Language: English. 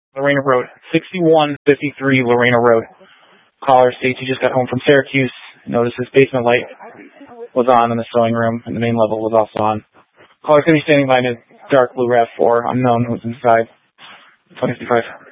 Lorena Road, 6153 Lorena Road. Caller states he just got home from Syracuse. Noticed his basement light was on in the sewing room, and the main level was also on. Caller's going to be standing by in a dark blue RAV4, unknown who's inside. 2055.